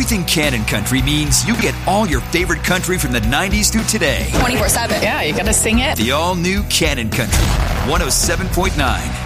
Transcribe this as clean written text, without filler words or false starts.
Everything Cannon Country means you get all your favorite country from the 90s through today. 24/7. Yeah, you got to sing it. The all-new Cannon Country, 107.9